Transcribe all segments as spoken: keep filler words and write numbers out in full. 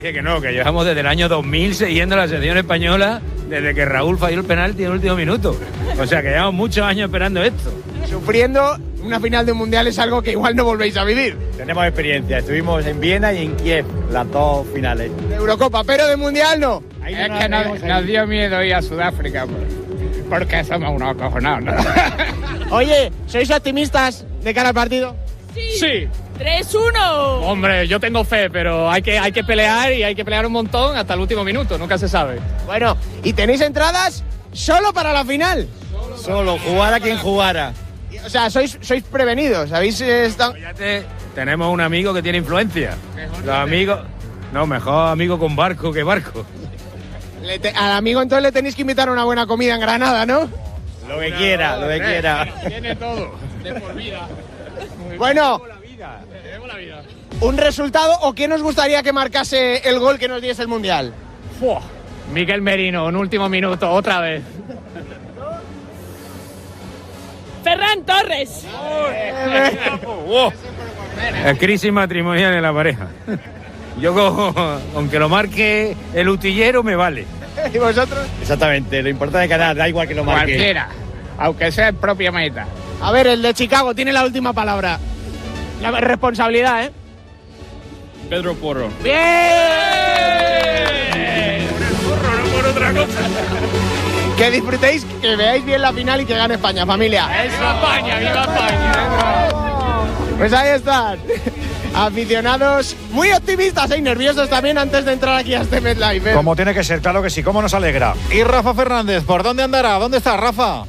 Que no, que llevamos desde el año dos mil siguiendo la selección española, desde que Raúl falló el penalti en el último minuto. O sea que llevamos muchos años esperando esto. Sufriendo una final de un mundial es algo que igual no volvéis a vivir. Tenemos experiencia, estuvimos en Viena y en Kiev, las dos finales. De Eurocopa, pero de mundial no. Ahí es no que nos, nos dio miedo ir a Sudáfrica, porque somos unos acojonados, ¿no? Oye, ¿sois optimistas de cara al partido? Sí. Sí. tres uno. Hombre, yo tengo fe, pero hay que, hay que pelear y hay que pelear un montón hasta el último minuto, nunca se sabe. Bueno, ¿y tenéis entradas solo para la final? Solo, jugara quien jugara. O sea, sois, sois prevenidos, ¿habéis estado...? Fíjate, tenemos un amigo que tiene influencia. Los amigos... No, mejor amigo con barco que barco. Le te, al amigo entonces le tenéis que invitar a una buena comida en Granada, ¿no? Lo que quiera, lo que quiera. Tiene todo, de por vida. Bueno, Tenemos la vida. ¿un resultado o quién os gustaría que marcase el gol que nos diese el Mundial? Fua. Miquel Merino, en último minuto, otra vez. Ferran Torres. Wow. Es crisis matrimonial en la pareja. Yo cojo, aunque lo marque el utillero, me vale. ¿Y vosotros? Exactamente, lo importante es ganar, da igual que lo marque. Cualquiera, aunque sea el propio meta. A ver, el de Chicago tiene la última palabra. La responsabilidad, ¿eh? Pedro Porro. ¡Bien! Porro, no por otra cosa. Que disfrutéis, que veáis bien la final y que gane España, familia. ¡Viva España, viva España! Pues ahí están. Aficionados muy optimistas y nerviosos también antes de entrar aquí a este MetLife, ¿eh? Como tiene que ser, claro que sí, cómo nos alegra. Y Rafa Fernández, ¿por dónde andará? ¿Dónde está Rafa?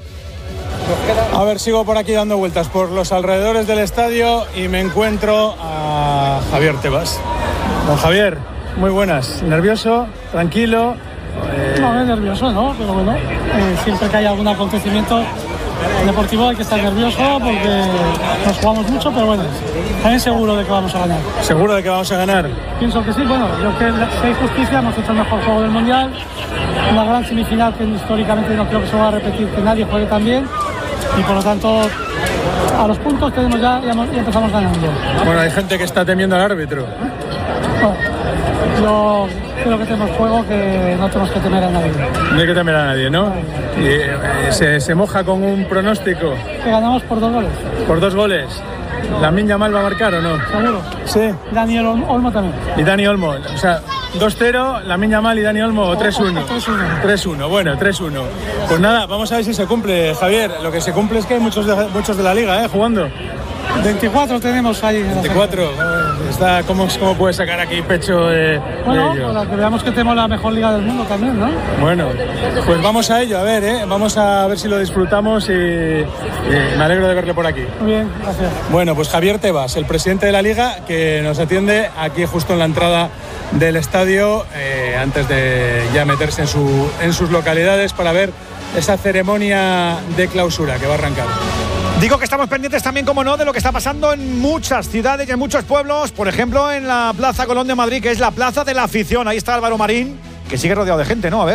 A ver, sigo por aquí dando vueltas por los alrededores del estadio y me encuentro a Javier Tebas. Don Javier, muy buenas. ¿Nervioso? ¿Tranquilo? Eh... No, es nervioso, ¿no? Pero bueno, eh, siempre que hay algún acontecimiento deportivo hay que estar nervioso porque nos jugamos mucho, pero bueno, también seguro de que vamos a ganar. ¿Seguro de que vamos a ganar? Pienso que sí, bueno, yo creo que si hay justicia, hemos hecho el mejor juego del Mundial, una gran semifinal que históricamente no creo que se va a repetir, que nadie juegue tan bien, y por lo tanto, a los puntos tenemos ya, ya, ya empezamos ganando. Bueno, hay gente que está temiendo al árbitro. Bueno, yo creo que tenemos juego que no tenemos que temer a nadie. No hay que temer a nadie, ¿no? Y eh, se, se moja con un pronóstico. Que ganamos por dos goles. ¿Por dos goles? ¿Lamine Yamal va a marcar o no? Seguro. Sí. Daniel Olmo también. Y Dani Olmo. O sea, dos cero, Lamine Yamal y Dani Olmo, o tres uno. tres uno. tres uno, bueno, tres uno. Pues nada, vamos a ver si se cumple, Javier. Lo que se cumple es que hay muchos de, muchos de la liga, ¿eh? Jugando. veinticuatro tenemos ahí. veinticuatro. Está, ¿cómo, ¿Cómo puedes sacar aquí pecho de, bueno, de ello? Para que veamos que tenemos la mejor liga del mundo también, ¿no? Bueno, pues vamos a ello, a ver, ¿eh? Vamos a ver si lo disfrutamos y, y me alegro de verle por aquí. Muy bien, gracias. Bueno, pues Javier Tebas, el presidente de la Liga, que nos atiende aquí justo en la entrada del estadio, eh, antes de ya meterse en, su, en sus localidades para ver esa ceremonia de clausura que va a arrancar. Digo que estamos pendientes también, como no, de lo que está pasando en muchas ciudades y en muchos pueblos. Por ejemplo, en la Plaza Colón de Madrid, que es la Plaza de la Afición. Ahí está Álvaro Marín, que sigue rodeado de gente, ¿no? A ver.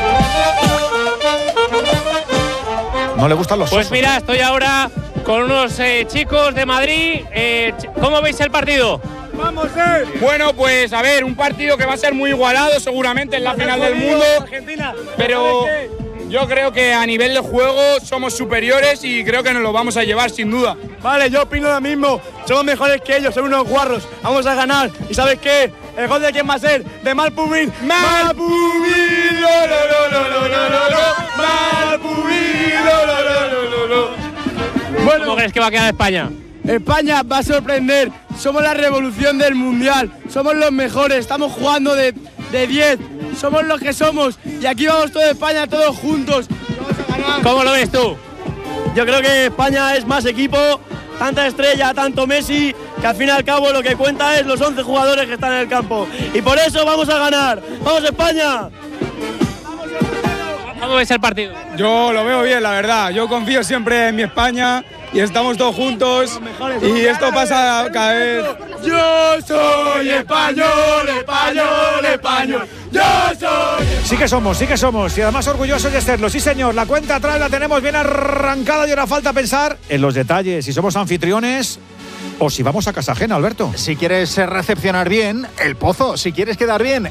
No le gustan los Pues osos, mira, ¿eh? estoy ahora con unos eh, chicos de Madrid. Eh, ¿Cómo veis el partido? ¡Vamos, eh! Bueno, pues a ver, un partido que va a ser muy igualado seguramente en la final del mundo. Argentina. Pero yo creo que a nivel de juego somos superiores y creo que nos lo vamos a llevar sin duda. Vale, yo opino lo mismo. Somos mejores que ellos, son unos guarros. Vamos a ganar. ¿Y sabes qué? ¿El gol de quién va a ser? De Malpubin. ¡Malpubin! ¡Lo, lo, lo, lo, lo, lo, lo, lo! ¡Malpubin! ¡Lo, lo, lo, lo, lo, lo! Bueno, ¿cómo crees que va a quedar España? España va a sorprender. Somos la revolución del mundial. Somos los mejores. Estamos jugando de diez. Somos los que somos. Y aquí vamos toda España, todos juntos. ¿Cómo lo ves tú? Yo creo que España es más equipo, tanta estrella, tanto Messi, que al fin y al cabo lo que cuenta es los once jugadores que están en el campo. Y por eso vamos a ganar. ¡Vamos España! ¿Cómo ves el partido? Yo lo veo bien, la verdad. Yo confío siempre en mi España y estamos todos juntos. Y esto pasa cada vez. Yo soy español, español, español. Yo soy. Sí que somos, sí que somos. Y además orgullosos de serlo. Sí, señor. La cuenta atrás la tenemos bien arrancada y ahora falta pensar en los detalles. Si somos anfitriones, o si vamos a casa ajena, Alberto. Si quieres recepcionar bien, El Pozo. Si quieres quedar bien,